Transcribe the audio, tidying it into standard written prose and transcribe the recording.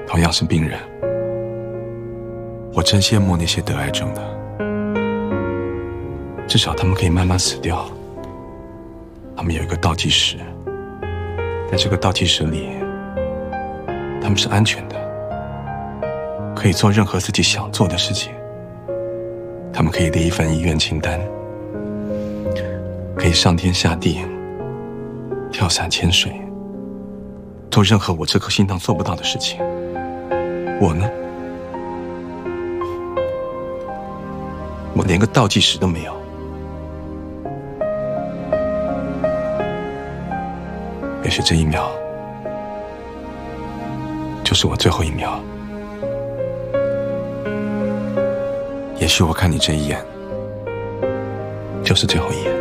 同样是病人，我真羡慕那些得癌症的，至少他们可以慢慢死掉。他们有一个倒计时，在这个倒计时里，他们是安全的，可以做任何自己想做的事情。他们可以列一份医院清单，可以上天下地，跳伞潜水，做任何我这颗心脏做不到的事情。我呢？我连个倒计时都没有。也许这一秒就是我最后一秒，也许我看你这一眼就是最后一眼。